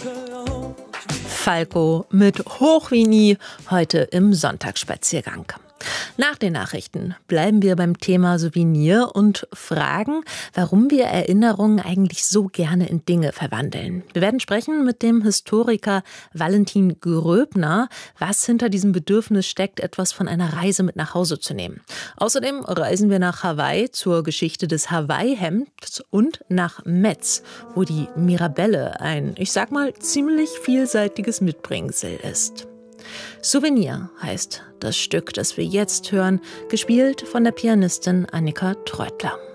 Falco mit Hoch wie nie heute im Sonntagsspaziergang. Nach den Nachrichten bleiben wir beim Thema Souvenir und fragen, warum wir Erinnerungen eigentlich so gerne in Dinge verwandeln. Wir werden sprechen mit dem Historiker Valentin Gröbner, was hinter diesem Bedürfnis steckt, etwas von einer Reise mit nach Hause zu nehmen. Außerdem reisen wir nach Hawaii zur Geschichte des Hawaii-Hemds und nach Metz, wo die Mirabelle ein, ich sag mal, ziemlich vielseitiges Mitbringsel ist. Souvenir heißt das Stück, das wir jetzt hören, gespielt von der Pianistin Annika Treutler.